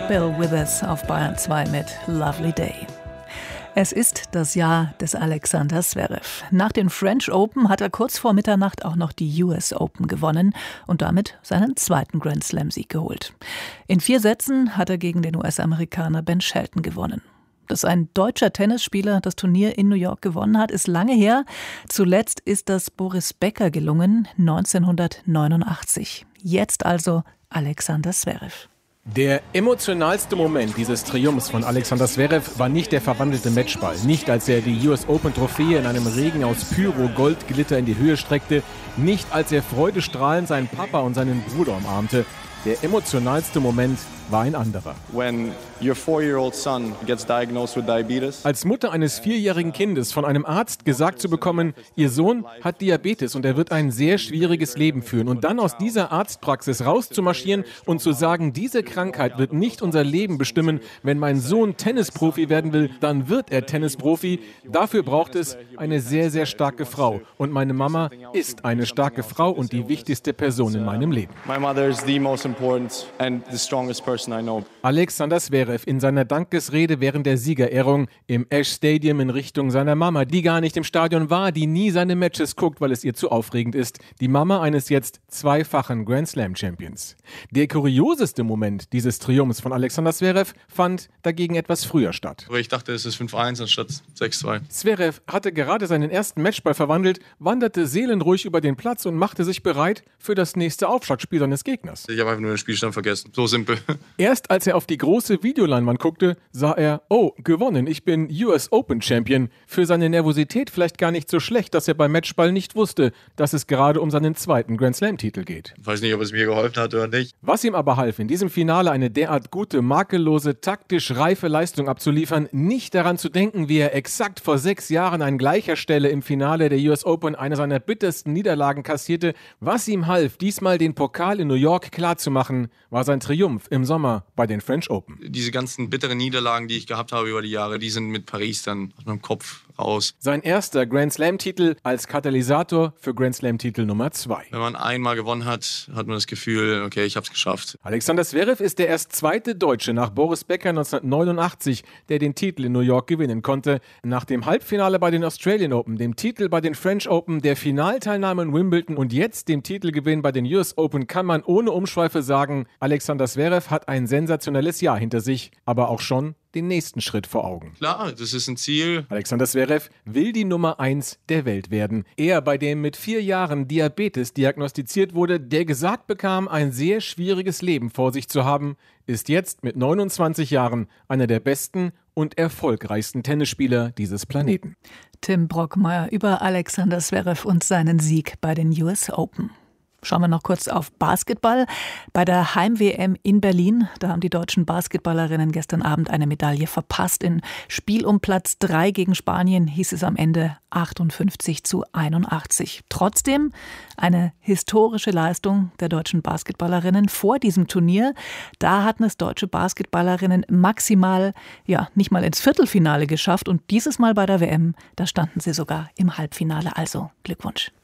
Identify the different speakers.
Speaker 1: Bill Withers auf Bayern 2 mit Lovely Day. Es ist das Jahr des Alexander Zverev. Nach den French Open hat er kurz vor Mitternacht auch noch die US Open gewonnen und damit seinen zweiten Grand Slam-Sieg geholt. In 4 Sätzen hat er gegen den US-Amerikaner Ben Shelton gewonnen. Dass ein deutscher Tennisspieler das Turnier in New York gewonnen hat, ist lange her. Zuletzt ist das Boris Becker gelungen, 1989. Jetzt also Alexander Zverev.
Speaker 2: Der emotionalste Moment dieses Triumphs von Alexander Zverev war nicht der verwandelte Matchball, nicht als er die US Open Trophäe in einem Regen aus Pyro-Goldglitter in die Höhe streckte, nicht als er freudestrahlend seinen Papa und seinen Bruder umarmte. Der emotionalste Moment war ein anderer.
Speaker 3: When your 4-year-old son gets diagnosed with diabetes.
Speaker 2: Als Mutter eines 4-jährigen Kindes von einem Arzt gesagt zu bekommen, ihr Sohn hat Diabetes und er wird ein sehr schwieriges Leben führen. Und dann aus dieser Arztpraxis rauszumarschieren und zu sagen, diese Krankheit wird nicht unser Leben bestimmen. Wenn mein Sohn Tennisprofi werden will, dann wird er Tennisprofi. Dafür braucht es eine sehr, sehr starke Frau. Und meine Mama ist eine starke Frau und die wichtigste Person in meinem Leben.
Speaker 3: My mother is the most important and the strongest person I know.
Speaker 2: Alexander Zverev in seiner Dankesrede während der Siegerehrung im Ash Stadium in Richtung seiner Mama, die gar nicht im Stadion war, die nie seine Matches guckt, weil es ihr zu aufregend ist. Die Mama eines jetzt zweifachen Grand Slam Champions. Der kurioseste Moment dieses Triumphs von Alexander Zverev fand dagegen etwas früher statt.
Speaker 3: Ich dachte, es ist 5-1 anstatt 6-2.
Speaker 2: Zverev hatte gerade seinen ersten Matchball verwandelt, wanderte seelenruhig über den Platz und machte sich bereit für das nächste Aufschlagspiel seines Gegners.
Speaker 3: Ich habe einfach nur den Spielstand vergessen. So simpel.
Speaker 2: Erst als er auf die große Videoleinwand guckte, sah er, oh, gewonnen, ich bin US Open Champion. Für seine Nervosität vielleicht gar nicht so schlecht, dass er beim Matchball nicht wusste, dass es gerade um seinen zweiten Grand Slam Titel geht.
Speaker 3: Ich weiß nicht, ob es mir geholfen hat oder nicht.
Speaker 2: Was ihm aber half, in diesem Finale eine derart gute, makellose, taktisch reife Leistung abzuliefern, nicht daran zu denken, wie er exakt vor 6 Jahren an gleicher Stelle im Finale der US Open eine seiner bittersten Niederlagen kassierte. Was ihm half, diesmal den Pokal in New York klarzumachen, war sein Triumph im Sommer bei den French Open.
Speaker 3: Diese ganzen bitteren Niederlagen, die ich gehabt habe über die Jahre, die sind mit Paris dann aus meinem Kopf raus.
Speaker 2: Sein erster Grand Slam-Titel als Katalysator für Grand Slam-Titel Nummer 2.
Speaker 3: Wenn man einmal gewonnen hat, hat man das Gefühl, okay, ich habe es geschafft.
Speaker 2: Alexander Zverev ist der erst zweite Deutsche nach Boris Becker 1989, der den Titel in New York gewinnen konnte. Nach dem Halbfinale bei den Australian Open, dem Titel bei den French Open, der Finalteilnahme in Wimbledon und jetzt dem Titelgewinn bei den US Open kann man ohne Umschweife sagen, Alexander Zverev hat ein sensationelles Jahr hinter sich, aber auch schon den nächsten Schritt vor Augen.
Speaker 3: Klar, das ist ein Ziel.
Speaker 2: Alexander Zverev will die Nummer 1 der Welt werden. Er, bei dem mit 4 Jahren Diabetes diagnostiziert wurde, der gesagt bekam, ein sehr schwieriges Leben vor sich zu haben, ist jetzt mit 29 Jahren einer der besten und erfolgreichsten Tennisspieler dieses Planeten.
Speaker 1: Tim Brockmeier über Alexander Zverev und seinen Sieg bei den US Open. Schauen wir noch kurz auf Basketball. Bei der Heim-WM in Berlin, da haben die deutschen Basketballerinnen gestern Abend eine Medaille verpasst. Im Spiel um Platz 3 gegen Spanien hieß es am Ende 58-81. Trotzdem eine historische Leistung der deutschen Basketballerinnen vor diesem Turnier. Da hatten es deutsche Basketballerinnen maximal, nicht mal ins Viertelfinale geschafft. Und dieses Mal bei der WM, da standen sie sogar im Halbfinale. Also Glückwunsch.